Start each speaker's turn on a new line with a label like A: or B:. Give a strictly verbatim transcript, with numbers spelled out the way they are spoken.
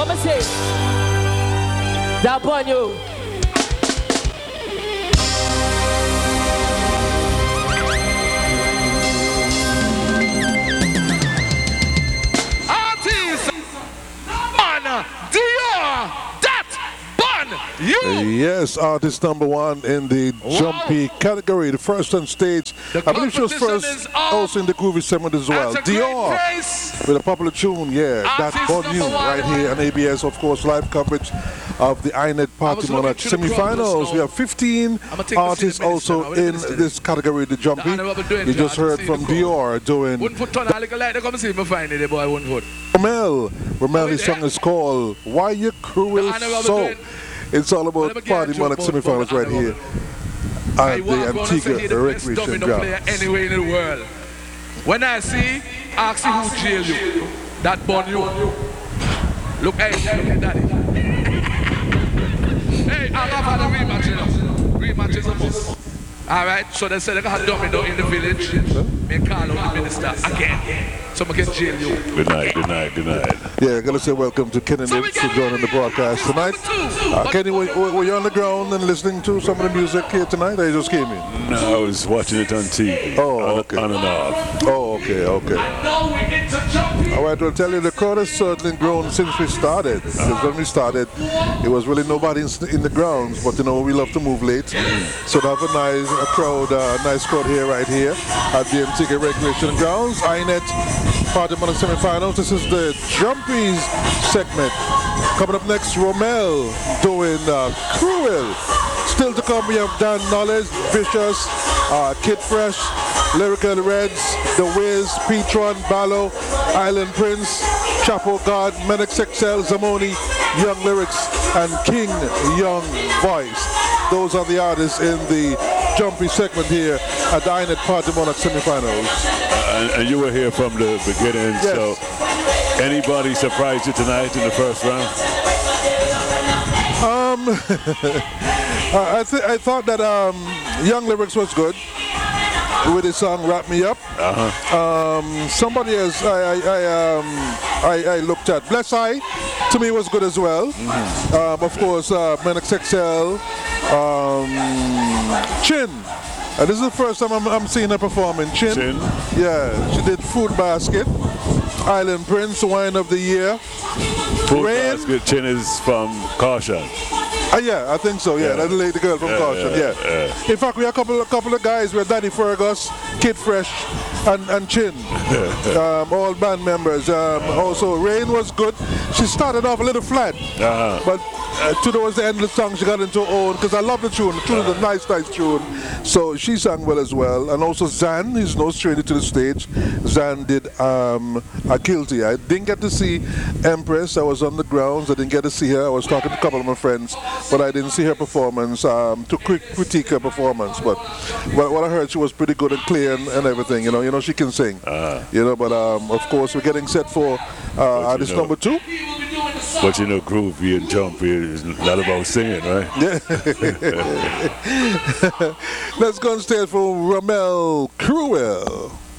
A: Come and say, that upon you.
B: Dior, that bun, you.
C: Yes, artist number one in the wow. jumpy category, the first on stage.
B: The
C: I believe she was first also in the groovy segment as well. Dior with a popular tune, yeah, artist that bun you right here on A B S, of course, live coverage of the I NET Party Monarch semi-finals. We have fifteen artists also in this category, the jumpy. You just heard from Dior doing Romel. Romel, his song is called Why You Cruel So. It's all about Party Monarch semi-finals right here at the Antigua Recreation Ground.
B: Anywhere in the world. When I see, ask you who jail you. That born you. Look, hey, look at that. Hey, I love how the rematch is. Rematch is a must. Alright, so they said they got a domino in the village. Me call out the minister again. So I can jail you.
C: Good night, good night, good night. Yeah, gonna say welcome to Kenny so Nibs for joining the broadcast tonight. Uh, Kenny, were, were you on the ground and listening to some of the music here tonight, or you just came in?
D: No, I was watching it on T V.
C: Oh, okay.
D: On and off.
C: Oh, okay, okay. All right, well, tell you, the crowd has certainly grown since we started. Because when we started, it was really nobody in, in the grounds, but you know, we love to move late. Mm-hmm. So to have a nice a crowd, uh, nice crowd here, right here at the Antigua Recreation Grounds. I NET Party Monarch semi-finals. This is the Jumpies segment. Coming up next, Romel doing uh, Cruel. Still to come, we have Dan Knowledge, Vicious, uh, Kid Fresh, Lyrical Reds, The Wiz, Petron, Ballo, Island Prince, Chapo God, Menix X L, Zamoni, Young Lyrics, and King Young Voice. Those are the artists in the Jumpy segment here at the I NET Party Monarch semi-finals.
D: Uh, and, and you were here from the beginning,
C: yes.
D: So anybody surprised you tonight in the first round?
C: Um, I, th I thought that um, Young Lyrics was good with his song "Wrap Me Up."
D: Uh-huh.
C: Um, somebody else I I, I, um, I I looked at, Bless Eye, to me was good as well. Mm-hmm. um, of course, uh, Menix X L, um, Chin. Uh, this is the first time I'm, I'm seeing her performing. Chin.
D: Chin.
C: Yeah, she did Food Basket. Island Prince, Wine of the Year.
D: Food
C: Rain.
D: Basket. Chin is from Caution.
C: Uh, yeah, I think so. Yeah,
D: Yeah.
C: that's the lady girl from
D: Yeah,
C: Caution.
D: yeah,
C: Yeah.
D: yeah.
C: In fact, we have a couple, a couple of guys. We have Danny Fergus, Kid Fresh, and, and Chin. um, all band members. Um, also, Rain was good. She started off a little flat,
D: Uh-huh.
C: but uh, towards the end of the song, she got into her own. Because I love the tune. The tune is a nice, nice tune. So she sang well as well. And also Zan, he's no stranger to the stage. Zan did um, a Guilty. I didn't get to see Empress. I was on the grounds. I didn't get to see her. I was talking to a couple of my friends, but I didn't see her performance um, to quick critique her performance. But what, what I heard, she was pretty good and clear and, and everything. You know, you know she can sing.
D: Uh-huh.
C: You know, but um, of course we're getting set for uh, artist
D: know.
C: number two.
D: But you know, groovy and jumpy is not about singing, right?
C: Yeah. Let's go on stage for Romel Cruel.